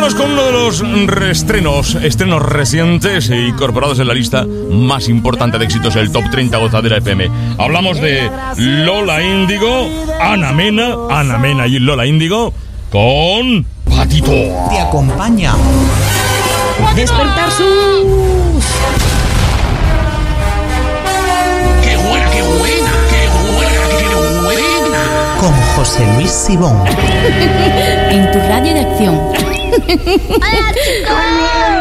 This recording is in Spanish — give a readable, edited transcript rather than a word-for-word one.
vámonos con uno de los estrenos recientes e incorporados en la lista más importante de éxitos, el Top 30 Gozadera FM. Hablamos de Lola Índigo, Ana Mena y Lola Índigo con Patito. Te acompaña. Despertar sus... ¡Qué buena, qué buena, qué buena, qué buena! Con José Luis Sibón. En tu radio de acción. ¡Hola, chicos!